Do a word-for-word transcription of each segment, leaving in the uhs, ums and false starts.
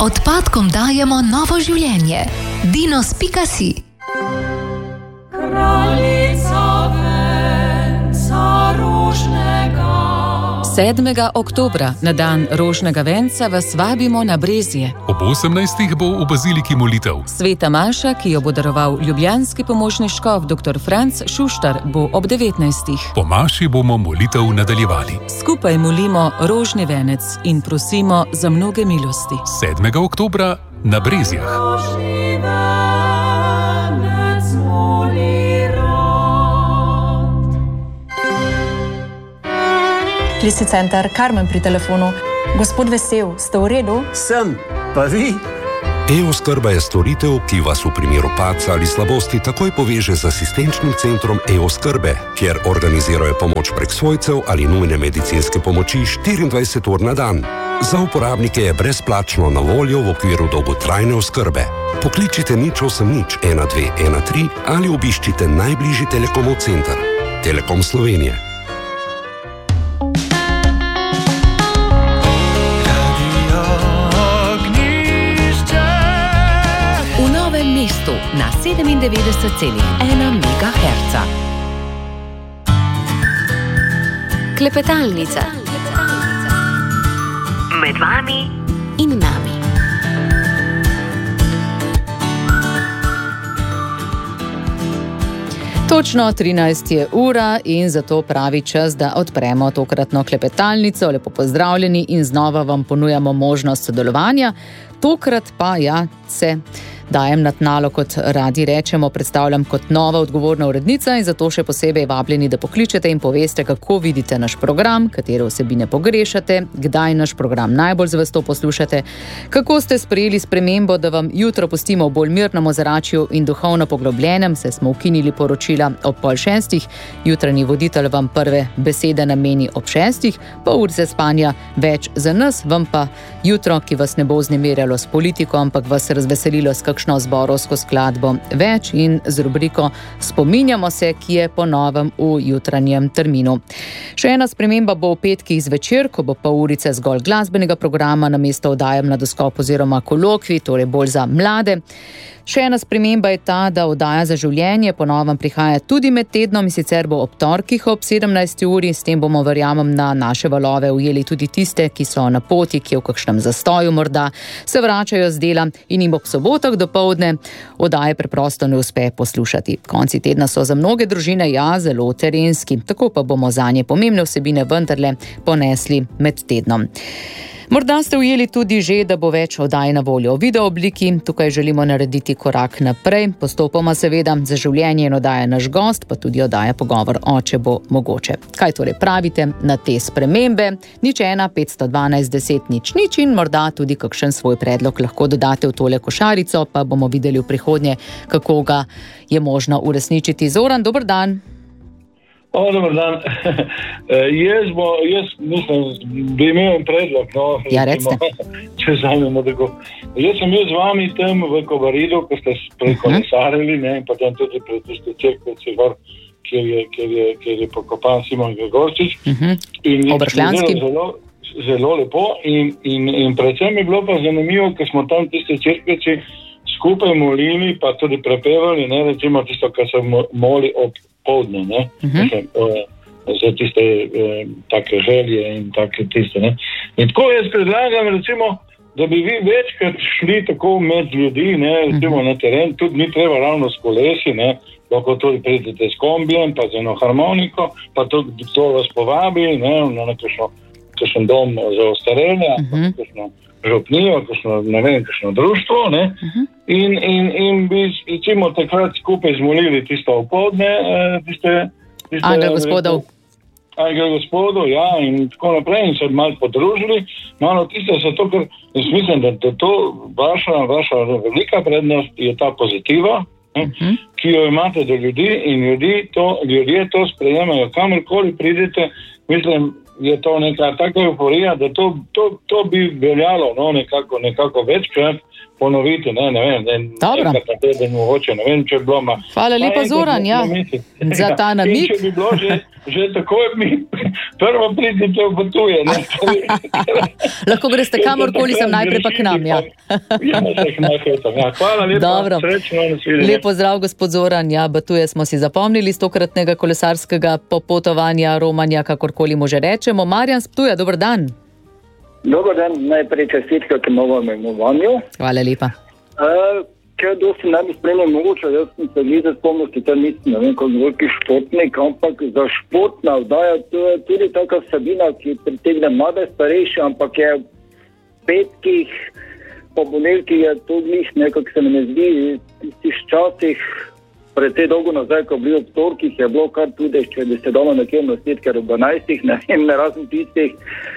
Odpadkom dajemo novo življenje. Dinos pika si. Kraljica venca rožnega. sedmega oktobra, na dan rožnega venca, vas vabimo na Brezje. Ob osemnajstih bo v baziliki molitev. Sveta maša, ki jo bo daroval ljubljanski pomožni škof dr. Franc Šuštar, bo ob devetnajstih. Po maši bomo molitev nadaljevali. Skupaj molimo rožni venec in prosimo za mnoge milosti. sedmega oktobra na Brezjah. Klisi center, Karmen pri telefonu. Gospod Vesel, ste v redu? Sem, pa vi? E-oskrba je storitev, ki vas v primeru padca ali slabosti takoj poveže z asistenčnim centrom E-oskrbe, kjer organizirajo pomoč prek svojcev ali nujne medicinske pomoči štiriindvajset ur na dan. Za uporabnike je brezplačno na voljo v okviru dolgotrajne oskrbe. Pokličite nič osem nič ena dve ena tri ali obiščite najbližji Telekomov center. Telekom Slovenije. Na sedemindevetdeset celih ena megaherca. Klepetalnica. Med vami in nami. Točno trinajst je ura in zato pravi čas, da odpremo tokratno klepetalnico. Lepo pozdravljeni in znova vam ponujamo možnost sodelovanja. Tokrat pa ja, se dajem na tnalo, kot radi rečemo, predstavljam kot nova odgovorna urednica in zato še posebej vabljeni, da pokličete in poveste, kako vidite naš program, katere vsebine pogrešate, kdaj naš program najbolj zvesto poslušate, kako ste sprejeli spremembo, da vam jutro pustimo v bolj mirnem ozračju in duhovno poglobljenem, saj smo ukinili poročila ob pol šestih, jutranji voditelj vam prve besede nameni ob šestih, pol urice spanja več za nas, vam pa jutro, ki vas ne bo vznemirjalo s politiko, ampak vas razveselilo s kakšno zborovsko skladbo več in z rubriko Spominjamo se, ki je po novem v jutranjem terminu. Še ena sprememba bo v petkih zvečer, ko bo pol urice zgolj glasbenega programa namesto oddaje Mladoskop oziroma kolokvij, torej bolj za mlade. Še ena sprememba je ta, da oddaja za življenje po novem prihaja tudi med tednom in sicer bo ob torkih ob sedemnajsti uri, s tem bomo verjamem na naše valove ujeli tudi tiste, ki so na poti, ki v kakšnem zastoju morda se vračajo z dela in jim ob sobotah dopoldne oddaje preprosto ne uspe poslušati. Konci tedna so za mnoge družine ja zelo terenski, tako pa bomo zanje pomembne vsebine vendarle ponesli med tednom. Morda ste ujeli tudi že, da bo več oddaj na voljo v video obliki. Tukaj želimo narediti korak naprej. Postopoma seveda za življenje in oddaja naš gost, pa tudi oddaja Pogovor o, če bo mogoče. Kaj torej pravite na te spremembe? Nič ena, petsto dvanajst, deset, nič, nič in morda tudi kakšen svoj predlog lahko dodate v tole košarico, pa bomo videli v prihodnje, kako ga je možno uresničiti. Zoran, dober dan. O, dober dan. jaz, bo, jaz mislim, bi imel predlog. No, ja, recite. Če zanimo tako. Jaz sem bil z vami tam v Kobaridu, ko ste prekolesarili, ne, in potem tudi pred tiste cerkvice gor, kjer je, kjer je, kjer je pokopan Simon Gregorčič. Uh-huh. In Obršljanski. Zelo, zelo lepo in, in, in predvsem je bilo pa zanimivo, ker smo tam tiste cerkvice skupaj molili, pa tudi prepevali, ne, recimo tisto, kar se moli ob povdne, ne, uh-huh. Mislim, o, za tiste e, take želje in take tiste, ne. In tako jaz predlagam, recimo, da bi vi večkrat šli tako med ljudi, ne, recimo uh-huh. na teren, tudi ni treba ravno s kolesi, ne, lahko tudi pridete s kombijem, pa z eno harmoniko, pa tudi to vas povabi, ne, na nekakšno, kakšen dom za ostarele, uh-huh. kakšno župnijo, kakšno, ne vem, kakšno društvo, ne, uh-huh. in, in, in bi, recimo, takrat skupaj zmolili tisto opoldne, tiste, tiste... Angel gospodov. Angel gospodov, ja, in tako naprej, in se malo podružili, malo tiste so to, ker jaz mislim, da, da to vaša, vaša velika prednost je ta pozitiva, ne, uh-huh. ki jo imate do ljudi in ljudi to, ljudje to sprejemajo, kamorkoli pridete, mislim, je to neka taka euforija, da to, to, to bi veljalo no, nekako, nekako večkrat ponoviti, ne, ne vem, ne, nekaj teden mogoče, ne vem, če bi bilo ma. Hvala lepa, Zoran, ja, za ta namik. In če bi bilo že, že takoj mi prvo pridite v tuje, ne. Lahko greste kamorkoli, sem najprej pa k nam, ja. Ja, ja. Hvala lepa, dobro. Srečno, nasvidenje. Lepo zdrav, gospod Zoran, ja, Batuje smo si zapomnili stokratnega kolesarskega popotovanja, romanja, kakorkoli mu že rečemo. Marjan z Ptuja, dober dan. Dobar dan, najprej čestitke k novemu imenovanju. Hvala lepa. Uh, če dosti ne bi spremljal mogoče, jaz sem se glede spomnil, da nisem, ne vem, kot veliki športnik, ampak za športna vdaja, to je tudi taka vsebina, ki pritegne mlade, starejše, ampak je v petkih, po bonelki je to glih, nekako se mi ne zdi, v tistih časih, precej dolgo nazaj, ko bili ob torkih, je bilo kar tudi, če bi se dalo nekje nositi, ker ob dvanajstih, ne vem, ne razen tistih,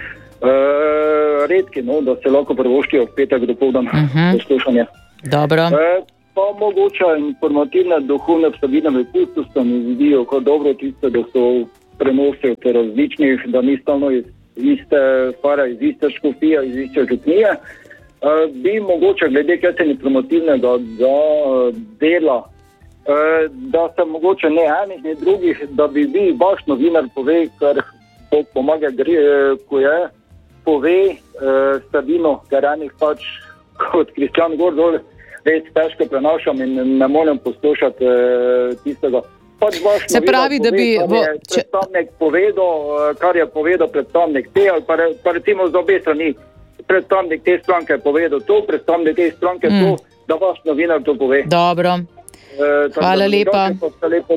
Uh, redki, no, da se lahko prvoščijo v petek dopoldan uh-huh. poslušanja. Dobro. Uh, pa mogoče informativne duhovne vsebine v pustu se mi zdijo kot dobro tiste, da so prenose od različnih, da ni stalno iz iste fara, iz iste škofije, iz iste župnije. Uh, bi mogoče glede kaj informativnega za uh, dela, uh, da se mogoče ne enih, ne drugih, da bi vi vaš novinar pove, kar pomaga gre, ko je pove uh, Sabino, ker enih pač kot Kristjan Gordol res težko prenašam in ne morem poslušati uh, tistega. Pač vaš Se pravi, pove, da bi... Kar je predstavnik povedal, uh, kar je povedal predstavnik te, ali pa, pa recimo z obe strani. Predstavnik te stranke je povedal to, predstavnik te stranke mm. to, da vaš novinar to pove. Dobro. Uh, hvala lepa. lepo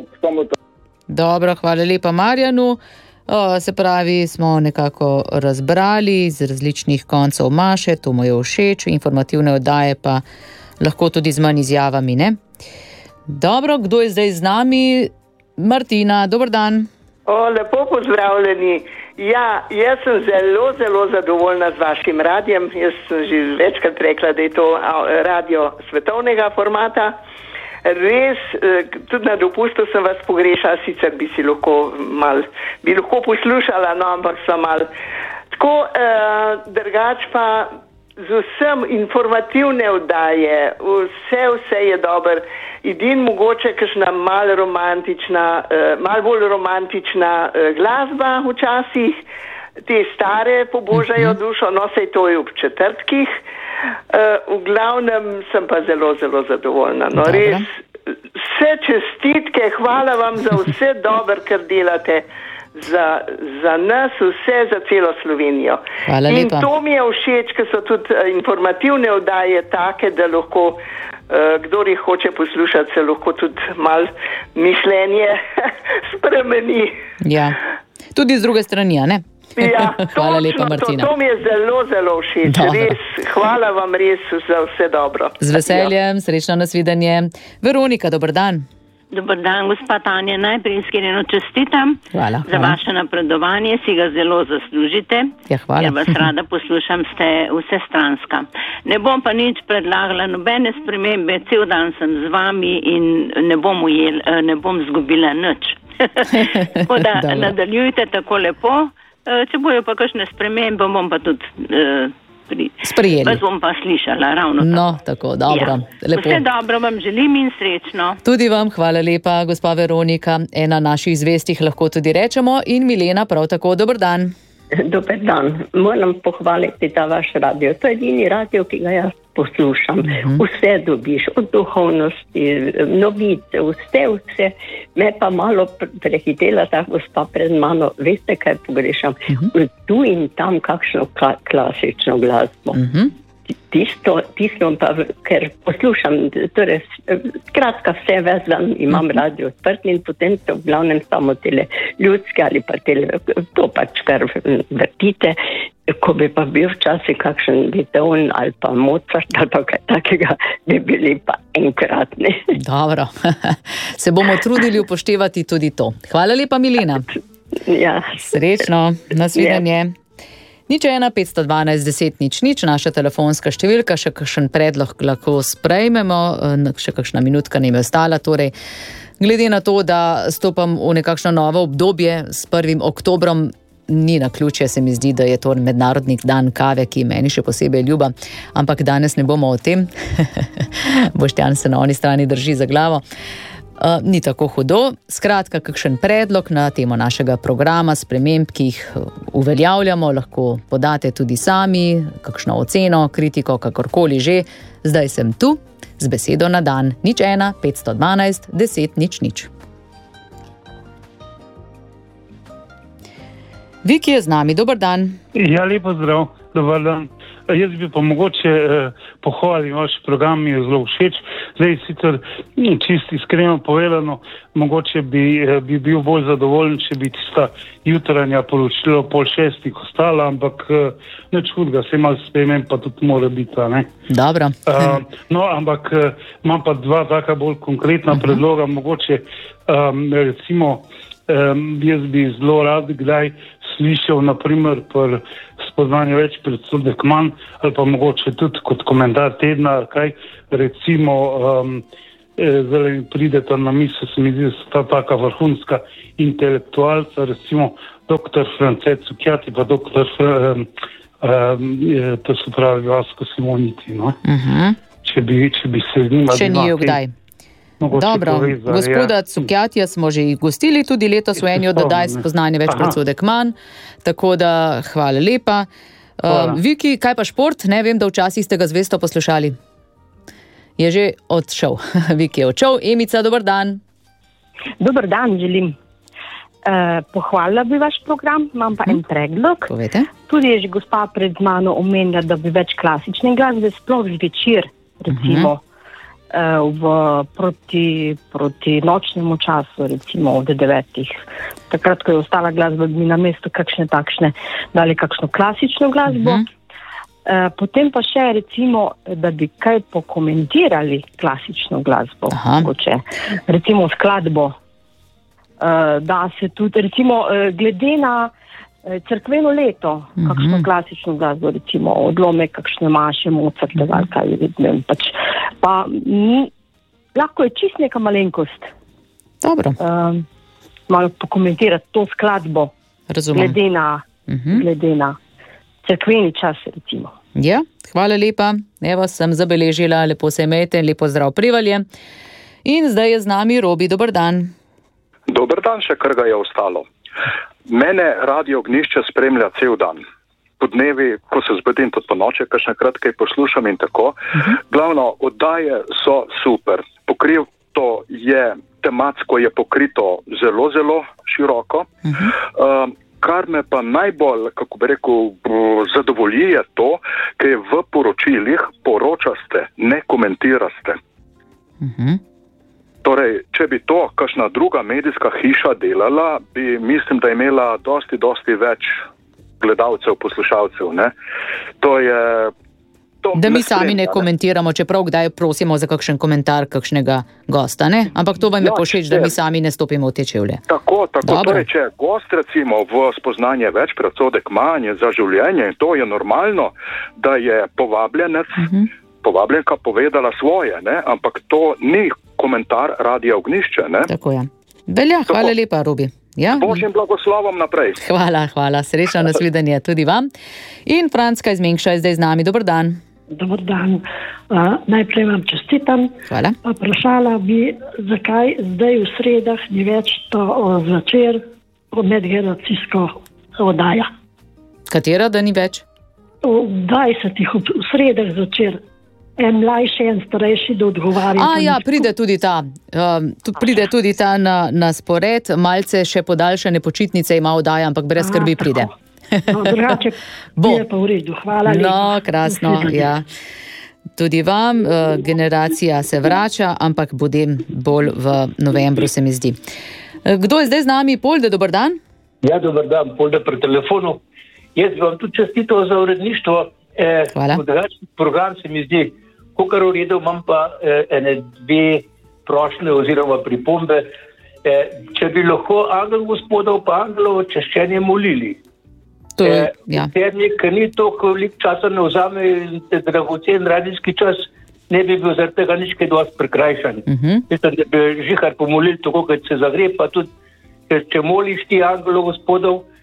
Dobro, hvala lepa Marjanu. O, se pravi, smo nekako razbrali z različnih koncev maše, to mu je všeč, informativne oddaje pa lahko tudi z manj izjavami, ne? Dobro, kdo je zdaj z nami? Martina, dober dan. O, lepo pozdravljeni. Ja, jaz sem zelo, zelo zadovoljna z vašim radijem. Jaz sem že večkrat rekla, da je to radio svetovnega formata. Res, tudi na dopustu sem vas pogrešala, sicer bi si lahko mal, bi lahko poslušala, no, ampak sem mal. Tako, eh, drugač pa z vsem informativne oddaje, vse, vse je dober. Edin mogoče kakšna mal romantična, eh, mal bolj romantična eh, glasba včasih, te stare pobožajo dušo, no sej to je ob četrtkih. Uh, v glavnem sem pa zelo, zelo zadovoljna. No, res, vse čestitke, hvala vam za vse dobro, kar delate za, za nas, vse za celo Slovenijo. Hvala In lepa. to mi je všeč, ker so tudi informativne oddaje take, da lahko, uh, kdor jih hoče poslušati, se lahko tudi mal mišljenje spremeni. Ja, tudi z druge strani, a ne? Ja, hvala lepa, Martina. To, to mi je zelo, zelo všeč. Res, hvala vam res za vse dobro. Z veseljem, srečno nasvidenje. Veronika, dober dan. Dober dan, gospa Tanja. Najprej iskreno čestitam hvala, za hvala. vaše napredovanje, si ga zelo zaslužite. Ja, hvala. Ker vas rada poslušam, ste vse stranska. Ne bom pa nič predlagala, nobene spremembe, cel dan sem z vami in ne bom, ujel, ne bom zgubila nič. Tako da nadaljujte tako lepo. Če bojo pa kakšne spremembe, bom pa tudi uh, pri... Sprijeli. Vas bom pa slišala, ravno tako. No, tako, dobro. Ja. Vse dobro vam želim in srečno. Tudi vam, hvala lepa, gospa Veronika. Ena naših zvestih lahko tudi rečemo in Milena prav tako, dober dan. Dober dan. Moram pohvaliti ta vaš radio. To je edini radio, ki ga jaz poslušam. Uh-huh. Vse dobiš, od duhovnosti, novice, vse, vse. Me pa malo prehitela ta gospa pred mano. Veste, kaj pogrešam? Uh-huh. Tu in tam kakšno kla- klasično glasbo. Uh-huh. Tisto, tisto pa, ker poslušam, torej, kratka vse ves dan imam radio odprt in potem so v glavnem samo tele ljudske ali pa tele, to pač kar vrtite, ko bi pa bil včasih kakšen Beethoven ali pa Mozart ali pa kaj takega, bi bili pa enkratni. Dobro, se bomo trudili upoštevati tudi to. Hvala lepa, Milena. Ja. Srečno, nasvidenje. Ja. Nič ena, petsto dvanajst, deset, nič, nič, naša telefonska številka, še kakšen predlog lahko sprejmemo, še kakšna minutka ne je ostala, torej glede na to, da stopam v nekakšno novo obdobje s prvim oktobrom, ni na ključje, se mi zdi, da je to mednarodni dan kave, ki meni še posebej ljuba, ampak danes ne bomo o tem. Boštjan se na oni strani drži za glavo. Uh, ni tako hudo. Skratka, kakšen predlog na temo našega programa, sprememb, ki jih uveljavljamo, lahko podate tudi sami, kakšno oceno, kritiko, kakorkoli že. Zdaj sem tu z besedo na dan. Nič ena, petsto dvanajst, deset, nič, nič. Viki je z nami, dober dan. Ja, lepo zdrav, dober dan. Jaz bi pa mogoče eh, pohvalil, vaš program mi je zelo všeč. Zdaj sicer čisto iskreno povedano, mogoče bi, eh, bi bil bolj zadovoljen, če bi tista jutranja poročilo pol šestih ostala, ampak eh, nič hudega, se malo spremem, pa tudi mora biti, ne? Dobro. uh, no, ampak eh, imam pa dva taka bolj konkretna uh-huh. predloga, mogoče um, recimo um, jaz bi zelo rad kdaj slišal, naprimer, pri spoznanju več predsodek manj, ali pa mogoče tudi kot komentar tedna, kaj recimo um, eh, zdaj prideta na misel, se mi zdi, da so ta taka vrhunska intelektualca, recimo doktor France Cukjati, pa doktor um, um, to se pravi Vasko Simoniti, no? Uh-huh. Če bi, če bi se z njima... Še ni jo kdaj. Dobro, povezali, gospoda ja. Cukjatija smo že gostili tudi letos v eni od oddaj spoznanje več predsodek manj, tako da hvala lepa. Uh, Viki, kaj pa šport? Ne vem, da včasih ste ga zvesto poslušali. Je že odšel. Viki je odšel. Emica, dober dan. Dober dan, želim. Uh, pohvalila bi vaš program, imam pa hmm. en predlog. Povete? Tudi je že gospa pred mano omenila, da bi več klasične glasbe, sploh zvečer, recimo. Hmm. V, proti, proti nočnemu času, recimo od devetih. Takrat, ko je ostala glasba, bi na mesto kakšne takšne dali kakšno klasično glasbo. Uh-huh. E, potem pa še recimo, da bi kaj pokomentirali klasično glasbo. Mogoče, recimo skladbo. E, da se tudi, recimo, glede na cerkveno leto, uh-huh. kakšno klasično glasbo, recimo odlomek, kakšne maše, Mozarta, uh-huh. kaj vidim, pač. Pa m, lahko je čist neka malenkost. Dobro. Um, malo pokomentirati to skladbo. Razumem. Glede na, uh-huh. glede na cerkveni čas, recimo. Ja, hvala lepa. Evo, sem zabeležila, lepo se imejte, lepo zdrav Prevalje. In zdaj je z nami Robi, dober dan. Dober dan, še kar ga je ostalo. Mene Radio Ognjišče spremlja cel dan. Po dnevi, ko se zbudim, tudi po noči, kakšne kratke poslušam in tako. Uh-huh. Glavno, oddaje so super. Pokriv to je, tematsko je pokrito zelo, zelo široko. Uh-huh. Uh, kar me pa najbolj, kako bi rekel, zadovolji je to, ker v poročilih poročaste, ne komentiraste. Uh-huh. Torej, če bi to kakšna druga medijska hiša delala, bi mislim, da imela dosti, dosti več gledalcev, poslušalcev, ne. To je... To da mi sami ne komentiramo, čeprav kdaj prosimo za kakšen komentar kakšnega gosta, ne? Ampak to vam je ja, pošeč, da mi sami ne stopimo v te čevlje. Tako, tako. Torej, če gost recimo v spoznanje več predsodek manj za življenje, to je normalno, da je povabljenec, uh-huh. povabljenka povedala svoje, ne? Ampak to ni komentar Radia Ognjišče, ne? Tako je. Velja, hvala tako. Lepa, Robi. Ja? S Božjim blagoslovom naprej. Hvala, hvala. Srečno nasvidenje tudi vam. In Franska iz Mengša je zdaj z nami. Dober dan. Dober dan. Uh, najprej vam čestitam. Hvala. Pa vprašala bi, zakaj zdaj v sredah ni več to zvečer medgeneracijsko oddaja. Katera, da ni več? V dvajsetih v sredah zvečer. En mlajši, en starejši, da odgovarja. A ja, pride tudi ta, um, tu pride tudi ta na, na spored, malce še podaljšane počitnice ima oddaja, ampak brez skrbi pride. No, drugače je pa v redu, hvala lepa. No, krasno, ja. Tudi vam, uh, generacija se vrača, ampak budem bolj v novembru, se mi zdi. Kdo je zdaj z nami? Polde, dober dan? Ja, dober dan, Polde pri telefonu. Jaz vam tudi čestitev za uredništvo. Eh, hvala. Program se mi zdi, kakor v redu, imam pa eh, ene dve prošnje oziroma pripombe. Eh, če bi lahko angel gospodov pa angelovo češčenje molili. To je, eh, ja. Ternik, ni to, koliko časa ne vzame dragocen radijski čas, ne bi bil zaradi tega nič kaj dosti prikrajšan. Uh-huh. Mislim, da bi žihar pomolili tako, kot se zagre, pa tudi, če moliš ti angelov gospodov,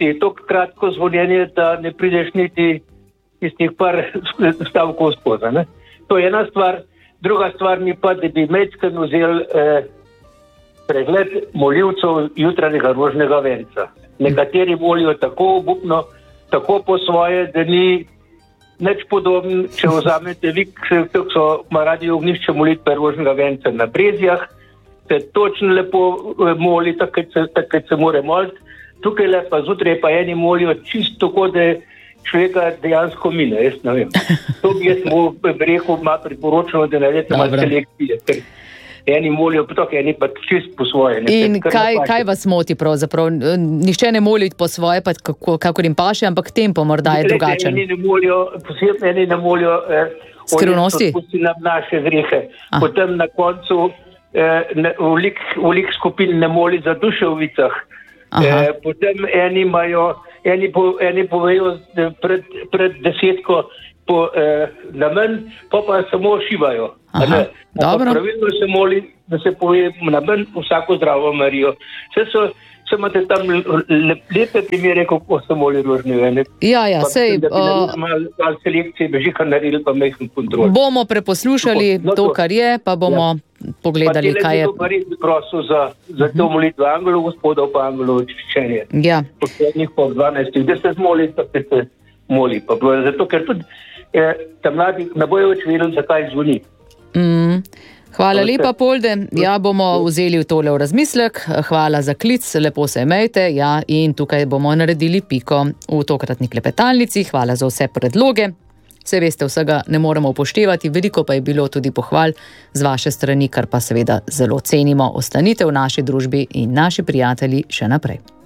dosti, to kratko zvonjenje, da ne prideš niti iz tih par stavkov spoza. Ne? To je ena stvar. Druga stvar mi pa, da bi mečken vzel eh, pregled molivcev jutranjega rožnega venca. Nekateri molijo tako obupno, tako po svoje, da ni nič podoben, če vzamete vi, kako so radi ognjišče molitve rožnega venca na Brezjah, se točno lepo moli, takrat se, takrat se more moliti. Tukaj lepa zjutraj pa eni molijo čisto tako, da človeka dejansko mine, jaz ne vem. To bi jaz mu rekel, ima priporočeno, da naredite malo selekcije, ker eni molijo, pa tako eni pa čist po svoje. Ne, in kaj, kaj vas moti pravzaprav? Nihče ne moli po svoje, pa kako, kakor jim paše, ampak tempo morda je drugačen. Eni ne molijo, posebno eni ne molijo eh, skrivnosti. Odpusti nam naše grehe. Ah. Potem na koncu eh, ne, v, lik, v lik skupin ne moli za duše v vicah. Eh, potem eni imajo Eni, po, eni povejo pred, pred desetko po, eh, namen, pa pa samo šivajo. Pravilno se moli, da se pove namen vsako zdravo Marijo. Vse so, se imate tam lepe primere, kako se moli rožni vene. Ja, ja, sej. Malo selekcije bi že kar naredili, pa mehko kontrol. Bomo preposlušali no, to, kar je, pa bomo ja. pogledali, kaj je. Pa res bi prosil za, za to molitvo angelov, gospodov pa angelov očiščenje. Ja. Poslednjih po dvanajstih, da se zmoli, pa se moli. Pa zato, ker tudi eh, ta mladi ne bojo več vedeli, zakaj zvoni. Mm. Hvala lepa, Polde. Ja, bomo vzeli tole v razmislek. Hvala za klic, lepo se imejte. Ja, in tukaj bomo naredili piko v tokratni klepetalnici. Hvala za vse predloge. Vse veste, vsega ne moremo upoštevati, veliko pa je bilo tudi pohval z vaše strani, kar pa seveda zelo cenimo. Ostanite v naši družbi in naši prijatelji še naprej.